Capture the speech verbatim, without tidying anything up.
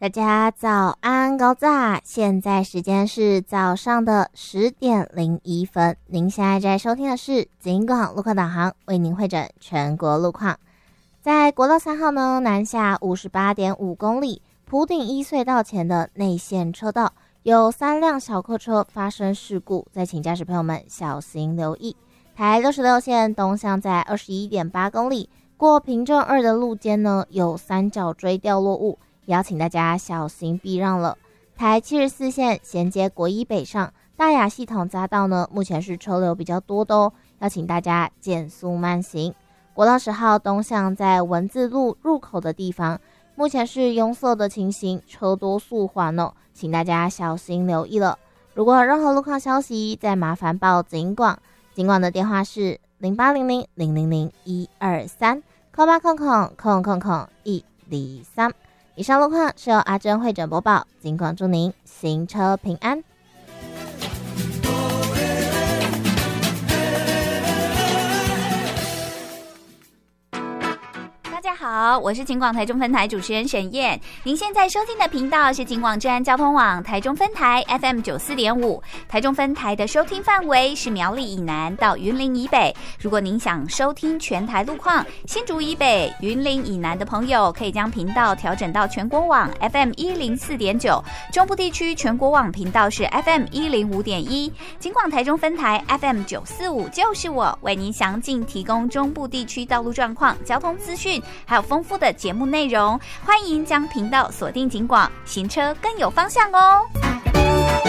大家早安高炸，现在时间是早上的十点零一分。您现在在收听的是警广路况导航，为您汇整全国路况。在国道三号呢，南下五十八点五公里，埔顶一隧道前的内线车道有三辆小客车发生事故，再请驾驶朋友们小心留意。台六十六线东向在二十一点八公里，过平镇二的路肩呢有三角锥掉落物，也要请大家小心避让了。台七十四线衔接国一北上大雅系统匝道呢，目前是车流比较多的哦，要请大家减速慢行。国道十号东向在文字路入口的地方，目前是拥塞的情形，车多速缓哦，请大家小心留意了。如果有任何路况消息，再麻烦报警广，警广的电话是零八零零零零零一二三空八空空空空空一零三。以上路况是由阿珍会诊播报，警广祝您行车平安。 大家好，我是警广台中分台主持人沈燕。您现在收听的频道是警广治安交通网台中分台 F M 九十四点五，台中分台的收听范围是苗栗以南到云林以北。如果您想收听全台路况，新竹以北、云林以南的朋友可以将频道调整到全国网 F M 一零四点九，中部地区全国网频道是 F M 一零五点一。警广台中分台 F M 九四五就是我，为您详尽提供中部地区道路状况、交通资讯，还有丰富的节目内容，欢迎将频道锁定警广，行车更有方向哦。